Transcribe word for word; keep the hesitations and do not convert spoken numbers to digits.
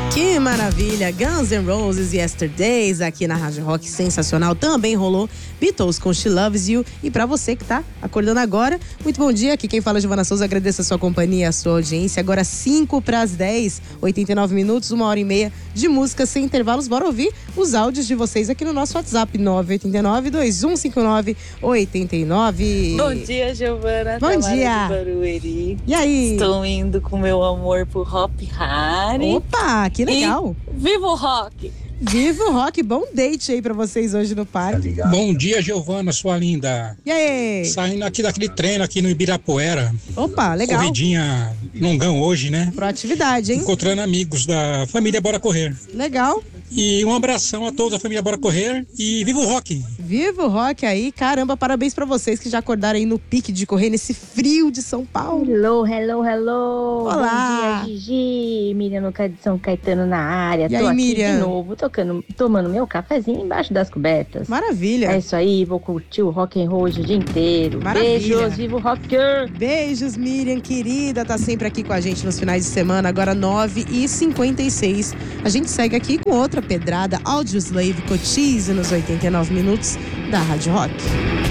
Que maravilha! Guns N' Roses, Yesterdays, aqui na Rádio Rock, sensacional. Também rolou Beatles com She Loves You. E pra você que tá acordando agora, muito bom dia. Aqui quem fala é Giovana Souza, agradeço a sua companhia, a sua audiência. Agora cinco para as dez, oitenta e nove minutos, uma hora e meia de música sem intervalos. Bora ouvir os áudios de vocês aqui no nosso WhatsApp, nove oito nove, dois um cinco nove, oito nove. Bom dia, Giovana. Bom Tamara dia. de Barueri. E aí? Estou indo com meu amor pro Hop Hari. Opa, que legal. E viva o rock! Viva o rock, bom date aí pra vocês hoje no parque. Bom dia, Giovana, sua linda. E aí? Saindo aqui daquele treino aqui no Ibirapuera. Opa, legal. Corridinha longão hoje, né? Proatividade, hein? Encontrando amigos da família Bora Correr. Legal. E um abração a toda a família Bora Correr e viva o rock! Viva o rock aí, caramba, parabéns pra vocês que já acordaram aí no pique de correr nesse frio de São Paulo. Hello, hello, hello. Olá. Bom dia, Gigi. Miriam no de São Caetano na área. E Tô aí, aqui Miriam? de novo, tocando, tomando meu cafezinho embaixo das cobertas. Maravilha. É isso aí, vou curtir o rock and roll hoje o dia inteiro. Maravilha. Beijos, viva o rocker. Beijos, Miriam, querida, tá sempre aqui com a gente nos finais de semana, agora nove e cinquenta e seis. A gente segue aqui com outra pedrada, Audioslave Cochise, nos oitenta e nove minutos da Rádio Rock.